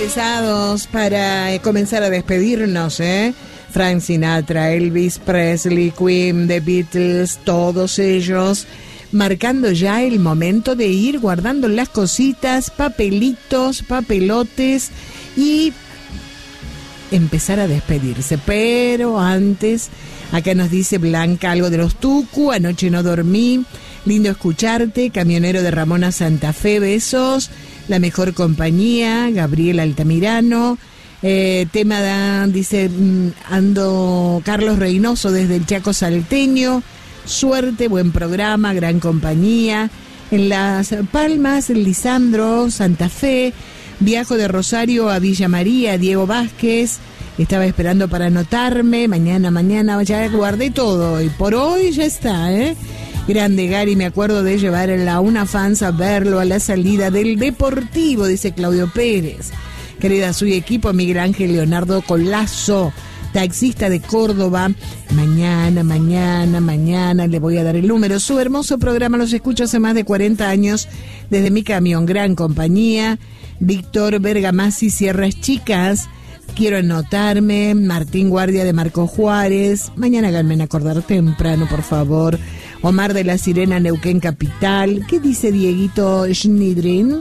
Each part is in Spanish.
pesados para comenzar a despedirnos, Frank Sinatra, Elvis Presley, Queen, The Beatles, todos ellos marcando ya el momento de ir guardando las cositas, papelitos, papelotes y empezar a despedirse. Pero antes, acá nos dice Blanca algo de los Tucu, anoche no dormí, lindo escucharte, camionero de Ramona Santa Fe, besos, la mejor compañía, Gabriel Altamirano, dice, ando Carlos Reynoso desde el Chaco Salteño, suerte, buen programa, gran compañía, en Las Palmas, Lisandro, Santa Fe, viajo de Rosario a Villa María, Diego Vázquez, estaba esperando para anotarme, mañana, ya guardé todo, y por hoy ya está, Grande Gary, me acuerdo de llevar a una fans a verlo a la salida del Deportivo, dice Claudio Pérez. Querida su equipo, Miguel Ángel Leonardo Colazo, taxista de Córdoba. Mañana le voy a dar el número. Su hermoso programa los escucho hace más de 40 años desde mi camión, gran compañía. Víctor Bergamassi, Sierras Chicas, quiero anotarme. Martín Guardia de Marco Juárez, mañana háganme acordar temprano, por favor. Omar de la Sirena, Neuquén Capital. ¿Qué dice Dieguito Schnidrin?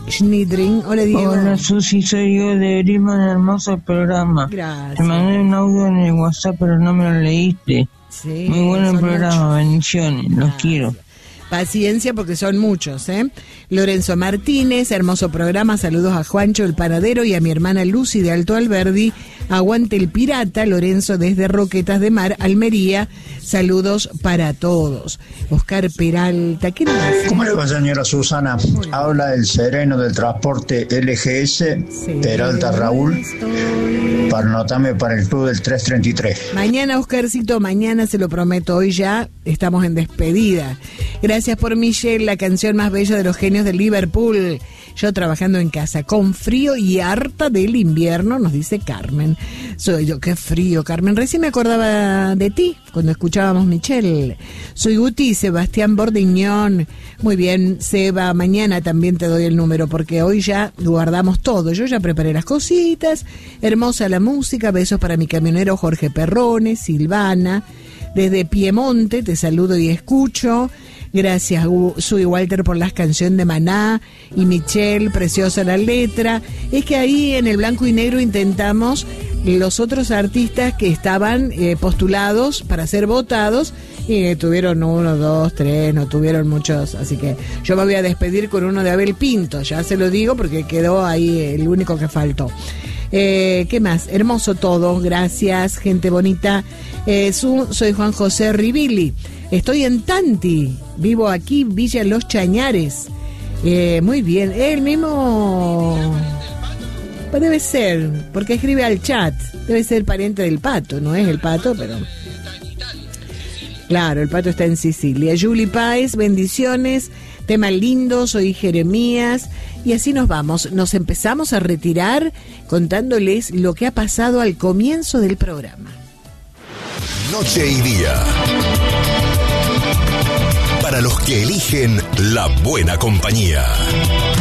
Hola Diego. Hola Susi, soy yo de Griman, hermoso programa. Gracias. Te mandé un audio en el WhatsApp, pero no me lo leíste. Sí, muy bueno el programa, muchos. bendiciones, los quiero. Paciencia porque son muchos, Lorenzo Martínez, hermoso programa, saludos a Juancho el Panadero y a mi hermana Lucy de Alto Alberdi, aguante el pirata, Lorenzo desde Roquetas de Mar, Almería, saludos para todos. Oscar Peralta, ¿qué nos hace? ¿Cómo le va, señora Susana? Habla el sereno del transporte LGS, Peralta Raúl, para anotarme para el club del 333. Mañana, Oscarcito, mañana se lo prometo, hoy ya estamos en despedida. Gracias por Michelle, la canción más bella de los genios de Liverpool. Yo trabajando en casa, con frío y harta del invierno, nos dice Carmen. Soy yo, qué frío, Carmen. Recién me acordaba de ti cuando escuchábamos Michelle. Soy Guti, Sebastián Bordiñón. Muy bien, Seba, mañana también te doy el número porque hoy ya guardamos todo. Yo ya preparé las cositas. Hermosa la música, besos para mi camionero Jorge Perrone, Silvana. Desde Piemonte te saludo y escucho. Gracias, Sui Walter, por las canciones de Maná y Michelle, preciosa la letra. Es que ahí en el blanco y negro intentamos los otros artistas que estaban postulados para ser votados y tuvieron 1, 2, 3, no tuvieron muchos, así que yo me voy a despedir con uno de Abel Pinto, ya se lo digo porque quedó ahí el único que faltó. ¿Qué más? Hermoso todo, gracias, gente bonita. Soy Juan José Rivilli, estoy en Tanti, vivo aquí, Villa Los Chañares. Muy bien, él mismo debe ser, porque escribe al chat, debe ser pariente del Pato, no es el Pato, pero claro, el Pato está en Sicilia. Julie Páez, bendiciones, tema lindo, soy Jeremías, y así nos vamos, nos empezamos a retirar contándoles lo que ha pasado al comienzo del programa. Noche y día, para los que eligen la buena compañía.